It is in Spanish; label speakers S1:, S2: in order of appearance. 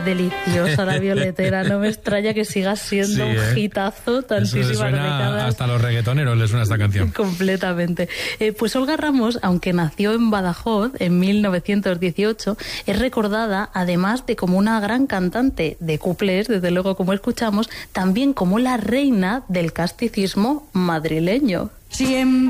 S1: deliciosa la violetera, no me extraña que siga siendo un hitazo tantísimas décadas.
S2: Hasta los reggaetoneros les suena esta canción.
S1: Completamente. Pues Olga Ramos, aunque nació en Badajoz en 1918, es recordada, además de como una gran cantante de cuplés, desde luego como escuchamos, también como la reina del casticismo madrileño.